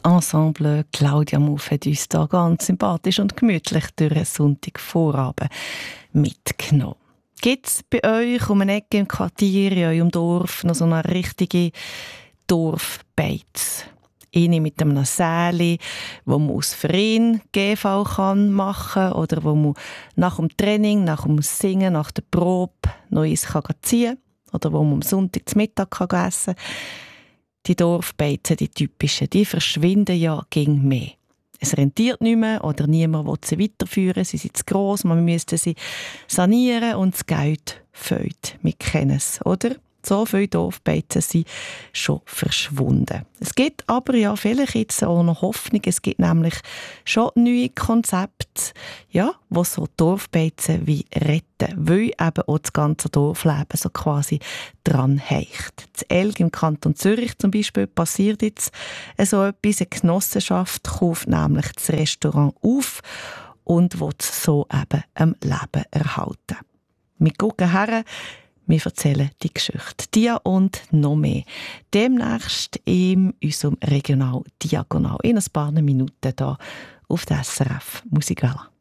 Ensemble Claudia Muff hat uns da ganz sympathisch und gemütlich durch einen Sonntagvorabend mitgenommen. Gibt es bei euch um eine Ecke im Quartier, in eurem Dorf, noch so eine richtige Dorfbeiz? Eine mit einem Säli, wo man aus Verein GV machen kann oder wo man nach dem Training, nach dem Singen, nach der Probe noch eins ziehen kann oder wo man am Sonntag zu Mittag essen kann. Die Dorfbeizen, die typischen, die verschwinden ja gegen mehr. Es rentiert nicht mehr oder niemand will sie weiterführen. Sie sind zu gross, man müsste sie sanieren und das Geld fehlt. Wir kennen es, oder? So viele Dorfbeizen sind schon verschwunden. Es gibt aber ja vielleicht jetzt auch noch Hoffnung. Es gibt nämlich schon neue Konzepte, ja, die so Dorfbeizen wie retten, weil eben auch das ganze Dorfleben so quasi dran hängt. Das Elg im Kanton Zürich zum Beispiel passiert jetzt so etwas. Eine Genossenschaft kauft nämlich das Restaurant auf und will so eben am Leben erhalten. Wir gucken her. Wir erzählen die Geschichte. Die und noch mehr. Demnächst in unserem Regional Diagonal. In ein paar Minuten hier auf der SRF Musikwelle.